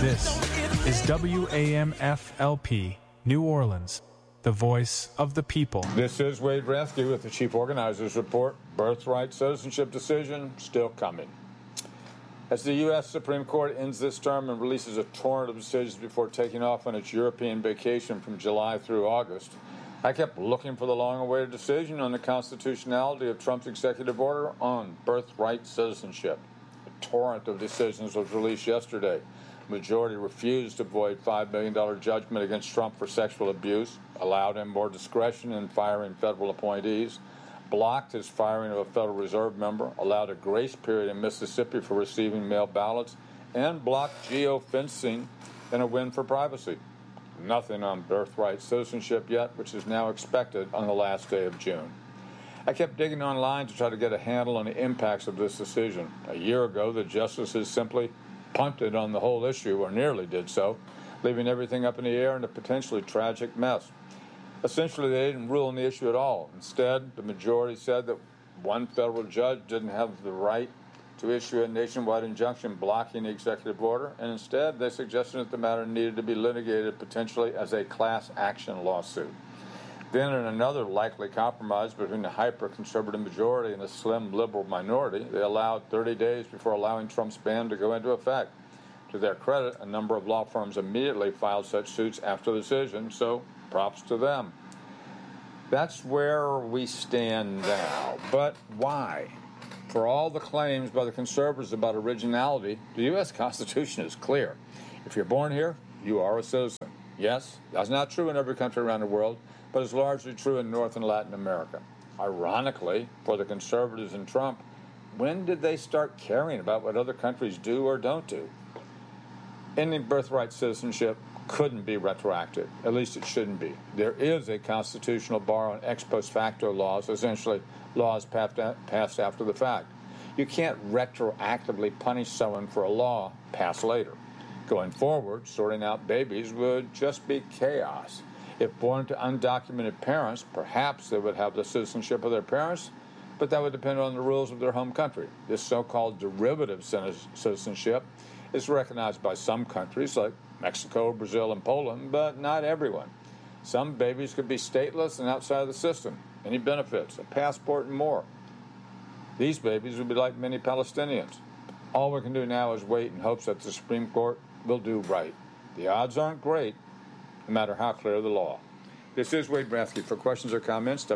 This is WAMF-LP, New Orleans, the voice of the people. This is Wade Rathke with the Chief Organizers Report. Birthright citizenship decision still coming. As the U.S. Supreme Court ends this term and releases a torrent of decisions before taking off on its European vacation from July through August, I kept looking for the long-awaited decision on the constitutionality of Trump's executive order on birthright citizenship. A torrent of decisions was released yesterday. The majority refused to void $5 million judgment against Trump for sexual abuse, allowed him more discretion in firing federal appointees, blocked his firing of a Federal Reserve member, allowed a grace period in Mississippi for receiving mail ballots, and blocked geofencing in a win for privacy. Nothing on birthright citizenship yet, which is now expected on the last day of June. I kept digging online to try to get a handle on the impacts of this decision. A year ago, the justices simply punted on the whole issue, or nearly did so, leaving everything up in the air in a potentially tragic mess. Essentially, they didn't rule on the issue at all. Instead, the majority said that one federal judge didn't have the right to issue a nationwide injunction blocking the executive order, and instead they suggested that the matter needed to be litigated potentially as a class action lawsuit. Then, in another likely compromise between the hyper-conservative majority and the slim liberal minority, they allowed 30 days before allowing Trump's ban to go into effect. To their credit, a number of law firms immediately filed such suits after the decision, so props to them. That's where we stand now. But why? For all the claims by the conservatives about originality, the U.S. Constitution is clear. If you're born here, you are a citizen. Yes, that's not true in every country around the world, but it's largely true in North and Latin America. Ironically, for the conservatives and Trump, when did they start caring about what other countries do or don't do? Ending birthright citizenship couldn't be retroactive. At least it shouldn't be. There is a constitutional bar on ex post facto laws, essentially laws passed after the fact. You can't retroactively punish someone for a law passed later. Going forward, sorting out babies would just be chaos. If born to undocumented parents, perhaps they would have the citizenship of their parents, but that would depend on the rules of their home country. This so-called derivative citizenship is recognized by some countries like Mexico, Brazil, and Poland, but not everyone. Some babies could be stateless and outside of the system. Any benefits, a passport, and more. These babies would be like many Palestinians. All we can do now is wait in hopes that the Supreme Court will do right. The odds aren't great, no matter how clear the law. This is Wade Rathke. For questions or comments,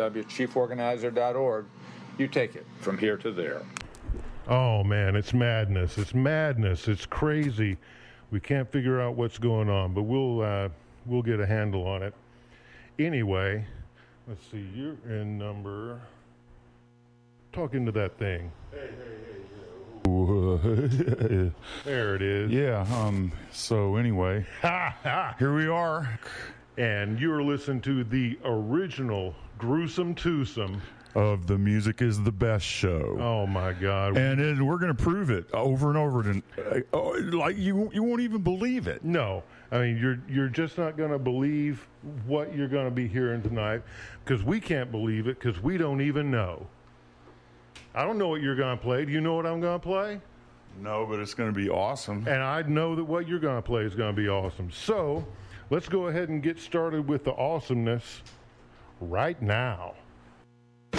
www.chieforganizer.org. You take it from here to there. Oh, man, it's madness. It's madness. It's crazy. We can't figure out what's going on, but we'll get a handle on it. Anyway, let's see. You're in number... Talking to that thing. Hey. There it is. Yeah, so anyway, here we are. And you're listening to the original Gruesome Twosome of The Music is the Best show. Oh, my God. And we're going to prove it over and over. Like, you won't even believe it. No. I mean, you're just not going to believe what you're going to be hearing tonight, because we can't believe it, because we don't even know. I don't know what you're going to play. Do you know what I'm going to play? No, but it's going to be awesome. And I know that what you're going to play is going to be awesome. So let's go ahead and get started with the awesomeness right now.